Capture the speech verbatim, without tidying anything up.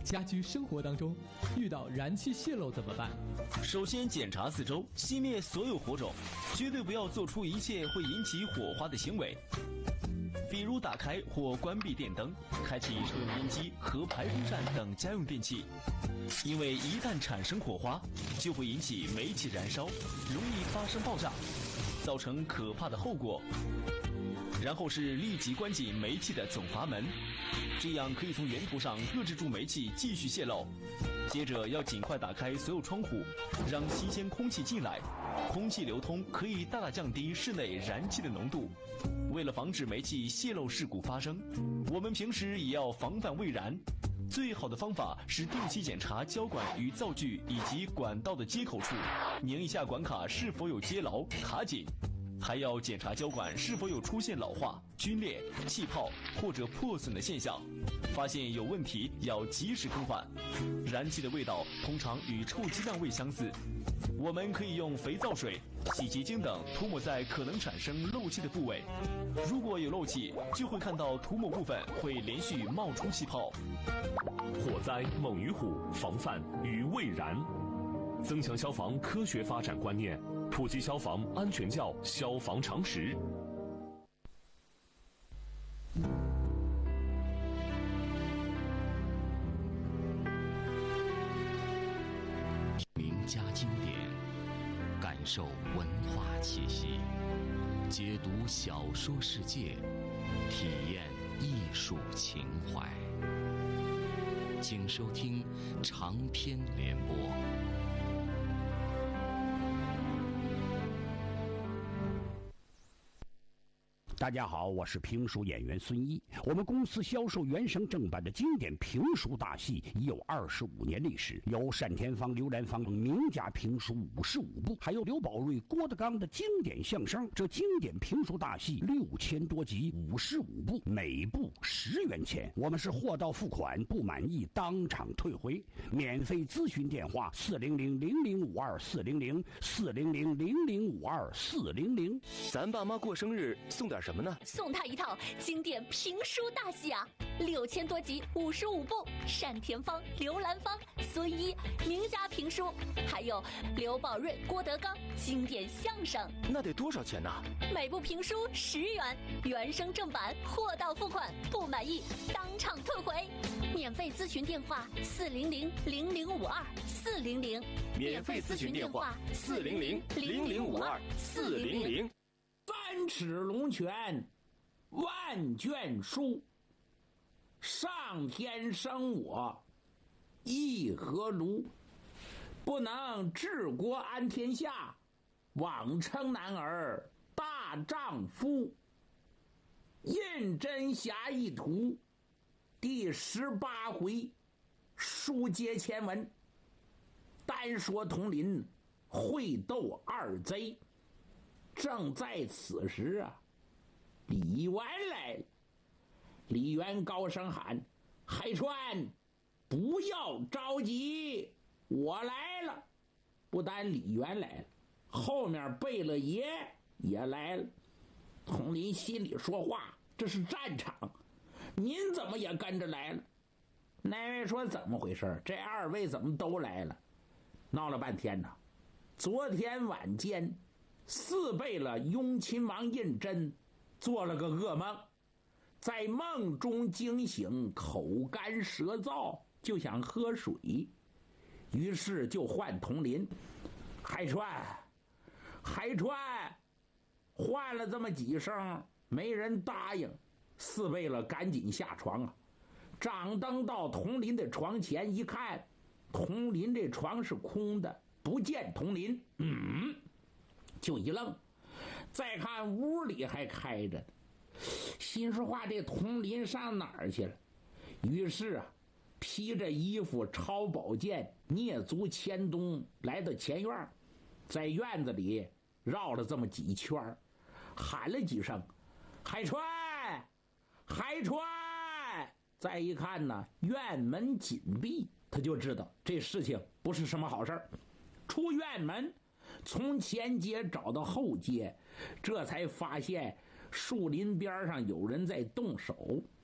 家居生活当中遇到燃气泄漏怎么办？ 首先检查四周，熄灭所有火种，绝对不要做出一切会引起火花的行为，比如打开或关闭电灯，开启抽油烟机和排风扇等家用电器，因为一旦产生火花，就会引起煤气燃烧，容易发生爆炸，造成可怕的后果。然后是立即关紧煤气的总阀门，这样可以从源头上遏制住煤气继续泄漏。接着要尽快打开所有窗户，让新鲜空气进来，空气流通可以大大降低室内燃气的浓度。为了防止煤气泄漏事故发生，我们平时也要防范未燃。最好的方法是定期检查胶管与灶具以及管道的接口处，拧一下管卡是否有接牢卡紧，还要检查胶管是否有出现老化、皲裂、气泡或者破损的现象，发现有问题要及时更换。燃气的味道通常与臭鸡蛋味相似，我们可以用肥皂水、洗洁精等涂抹在可能产生漏气的部位，如果有漏气，就会看到涂抹部分会连续冒出气泡。 火灾猛于虎，防范于未然。增强消防科学发展观念，普及消防安全教消防常识。 名家经典，感受文化气息，解读小说世界，体验艺术情怀。请收听长篇联播。 大家好，我是评书演员孙一。我们公司销售原声正版的经典评书大戏已有二十五年历史，有单田芳、刘兰芳名家评书五十五部，还有刘宝瑞、郭德纲的经典相声。这经典评书大戏六千多集，五十五部，每部十元钱。我们是货到付款，不满意当场退回。免费咨询电话：四零零零零五二四零零四零零零零五二四零零。 咱爸妈过生日送点什么呢？ 送他一套经典评书大戏啊，六千多集，五十五部，单田芳、刘兰芳、孙一名家评书，还有刘宝瑞、郭德纲经典相声。 那得多少钱呢？ 每部评书十元，原声正版，货到付款，不满意当场退回。免费咨询电话：四零零零零五二四零零。 免费咨询电话：四零零零零五二四零零。 三尺龙泉，万卷书。上天生我，义何如？不能治国安天下，枉称男儿大丈夫。胤禛侠义图第十八回，书接前文。单说佟林会斗二贼。正在此时啊，李渊来了。李渊高声喊：海川，不要着急，我来了。不但李渊来了，后面贝勒爷也来了。佟林心里说话：这是战场，您怎么也跟着来了？那位说：怎么回事？这二位怎么都来了？闹了半天呢。昨天晚间，四贝勒雍亲王胤禛做了个噩梦，在梦中惊醒，口干舌燥，就想喝水，于是就唤佟林：海川，海川！唤了这么几声，没人答应。四贝勒赶紧下床啊，掌灯到佟林的床前一看，佟林这床是空的，不见佟林，嗯，就一愣。再看屋里还开着，心说话这佟林上哪儿去了？于是啊，披着衣服，抄宝剑，蹑足迁东，来到前院，在院子里绕了这么几圈，喊了几声：海川，海川！再一看呢，院门紧闭，他就知道这事情不是什么好事。出院门，从前街找到后街，这才发现树林边上有人在动手。